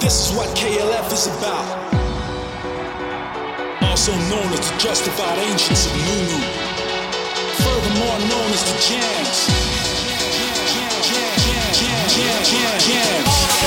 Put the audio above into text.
This is what KLF is about. Also known as the Justified Ancients of Nunu. Furthermore known as the Jams.